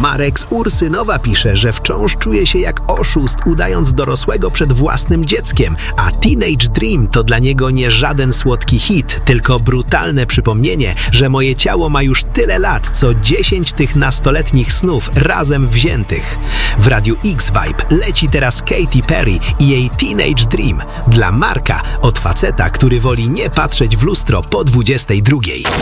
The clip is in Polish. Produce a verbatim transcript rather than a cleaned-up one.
Marek z Ursynowa pisze, że wciąż czuje się jak oszust, udając dorosłego przed własnym dzieckiem, a Teenage Dream to dla niego nie żaden słodki hit, tylko brutalne przypomnienie, że moje ciało ma już tyle lat, co dziesięć tych nastoletnich snów razem wziętych. W Radiu X-Vibe leci teraz Katy Perry i jej Teenage Dream. Dla Marka od faceta, który woli nie patrzeć w lustro po dwudziestej drugiej.